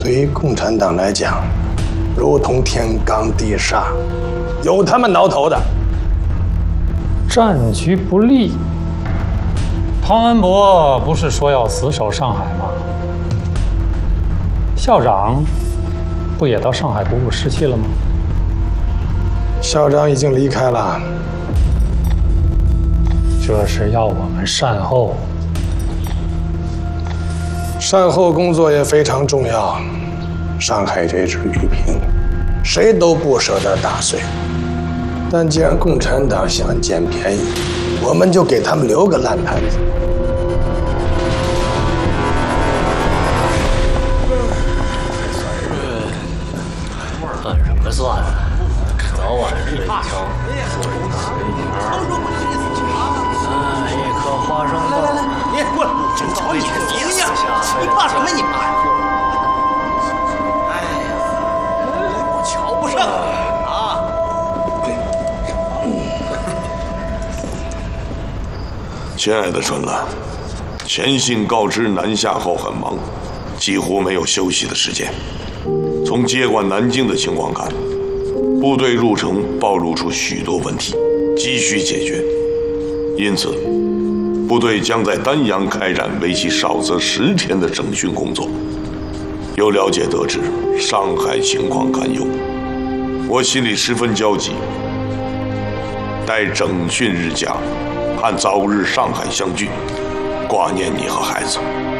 对于共产党来讲，如同天罡地煞，有他们挠头的。 战局不利，汤恩伯不是说要死守上海吗？校长不也到上海鼓舞士气了吗？ 校长已经离开了。 这是要我们善后。 善后工作也非常重要。上海这只玉瓶，谁都不舍得打碎。但既然共产党想捡便宜，我们就给他们留个烂摊子。 算什么算？早晚是一枪，一颗花生豆。 你过来，真瞧你这形象，你怕什么你怕？哎呀，我瞧不上你啊！ 亲爱的春兰，前信告知南下后很忙，几乎没有休息的时间。从接管南京的情况看，部队入城暴露出许多问题，急需解决。因此，部队将在丹阳开展为期少则10天的整训工作。有了解得知，上海情况堪忧，我心里十分焦急。待整训日假，盼早日上海相聚，挂念你和孩子。